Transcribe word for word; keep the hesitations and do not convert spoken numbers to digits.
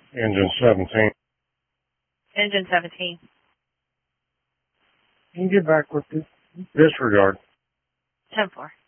Engine seventeen. Engine seventeen. Can you get back with this? Disregard. ten four.